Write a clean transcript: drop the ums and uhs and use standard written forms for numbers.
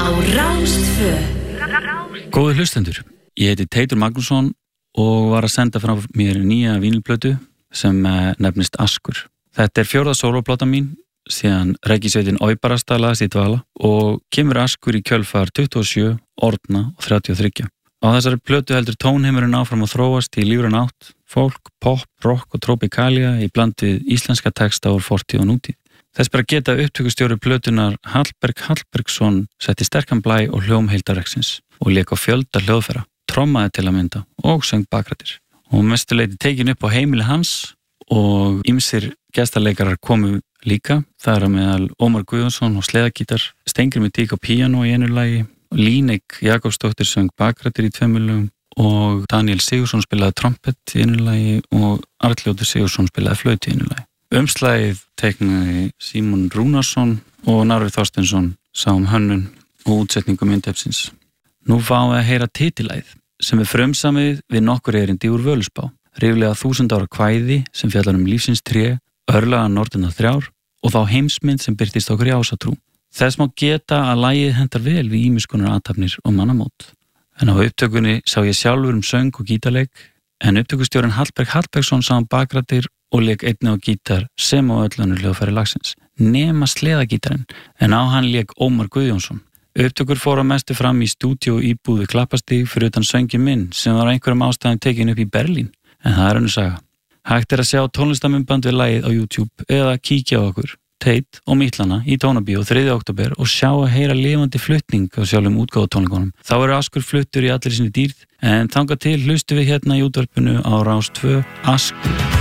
á Rás 2. Góðir hlustendur, ég heiti Teitur Magnússon og var að senda frá mér nýja vínilplötu sem nefnist Askur. Þetta 4. sólóplata mín síðan reggisveitin Óibarasta lagðist í dvala og kemur Askur í kjölfar 27, orðna og 33. Á þessari plötu heldur tónheimurinn áfram að þróast í lífræn átt, folk, pop, rock og tropikalia í bland við íslenska texta úr fortíð og nútíð. Þess bara geta upptökustjóri plötunar Hallberg Hallbergsson setti sterkan blæ og hljóm heildarverksins og lék á fjölda hljóðfæra, trommaði til að mynda og söng bakrættir. Og mestuleiti tekin upp á heimili hans og ýmsir gestaleikarar komu líka. Það að meðal Ómar Guðjónsson og sleðagítar, Steingrímur Dík á píanó í einu lagi, Líneik Jakobsdóttir söng bakrættir í 2 lögum og Daniel Sigursson spilaði trompett í einu lagi og Arnljótur Sigursson spilaði flautu í einu lagi. Umslagið teiknaði Símon Rúnarsson og Narfi Þorsteinsson sá hönnun og útsetningu myndefsins. Nú fáum við að heyra titilagið sem frumsamið við nokkur erindi úr Völuspá. Ríflega 1000 ára kvæði sem fjallar lífsins tré, örlaga norðina 3 og þá heimsmynd sem birtist okkur í ásatrú. Þess má geta að lagið hentar vel við ýmiskonar athafnir og mannamót. En á upptökunni sá ég sjálfur söng og gítarleik, en upptökustjórinn Hallberg Hallbergsson sá bakrættir og lék einnig á gítar sem á öllunur hljóðfæri lagsins, nema sleðagítarinn, en á hann lék Ómar Guðjónsson. Upptökur fór að mestu fram í stúdíó íbúð við Klappastíg fyrir utan söngin minn sem var einhverjum ástæðum tekin upp í Berlín, en það önnur saga. Hægt að sjá tónlistarmyndband við lagið á YouTube eða kíkja á okkur, Teit og Mítlana í Tónabíó 3. október og sjá að heyra lifandi flutning á sjálfum útgáfutónleikunum. Þá Askur fluttur í allir sinni dýrð, en þangað til hlustu við hérna í útvarpinu á Rás 2 Askur.